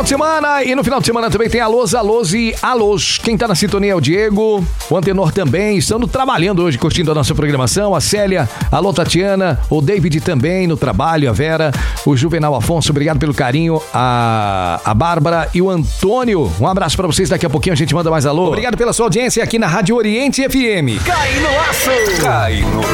de semana e no final de semana também tem alôs e alôs. Quem tá na sintonia é o Diego, o Antenor também, estamos trabalhando hoje, curtindo a nossa programação. A Célia, alô Tatiana, o David também no trabalho, a Vera, o Juvenal Afonso, obrigado pelo carinho, a Bárbara e o Antônio. Um abraço pra vocês, daqui a pouquinho a gente manda mais alô. Obrigado pela sua audiência aqui na Rádio Oriente FM. Cai no laço! Cai no